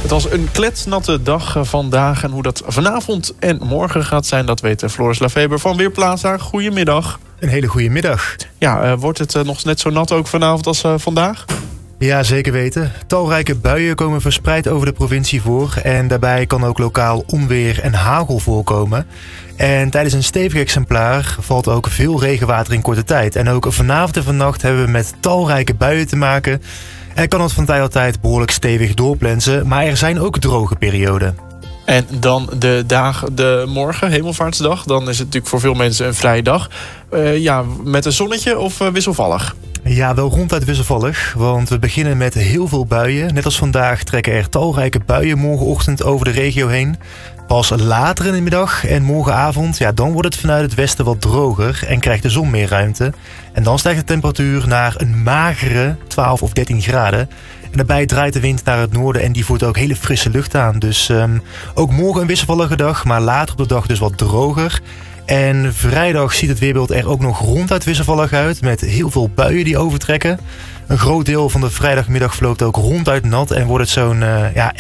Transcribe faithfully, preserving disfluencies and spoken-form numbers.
Het was een kletsnatte dag vandaag. En hoe dat vanavond en morgen gaat zijn, dat weet Floris Lafeber van Weerplaza. Goedemiddag. Een hele goede middag. Ja, uh, wordt het uh, nog net zo nat ook vanavond als uh, vandaag? Ja, zeker weten. Talrijke buien komen verspreid over de provincie voor. En daarbij kan ook lokaal onweer en hagel voorkomen. En tijdens een stevig exemplaar valt ook veel regenwater in korte tijd. En ook vanavond en vannacht hebben we met talrijke buien te maken. En kan het van tijd tot tijd behoorlijk stevig doorplensen. Maar er zijn ook droge perioden. En dan de dag, de morgen, Hemelvaartsdag. Dan is het natuurlijk voor veel mensen een vrije dag. Uh, ja, met een zonnetje of uh, wisselvallig? Ja, wel ronduit wisselvallig, want we beginnen met heel veel buien. Net als vandaag trekken er talrijke buien morgenochtend over de regio heen. Pas later in de middag en morgenavond, ja, dan wordt het vanuit het westen wat droger en krijgt de zon meer ruimte. En dan stijgt de temperatuur naar een magere twaalf of dertien graden. En daarbij draait de wind naar het noorden en die voert ook hele frisse lucht aan. Dus um, ook morgen een wisselvallige dag, maar later op de dag dus wat droger. En vrijdag ziet het weerbeeld er ook nog ronduit wisselvallig uit, met heel veel buien die overtrekken. Een groot deel van de vrijdagmiddag verloopt ook ronduit nat en wordt het zo'n uh, ja,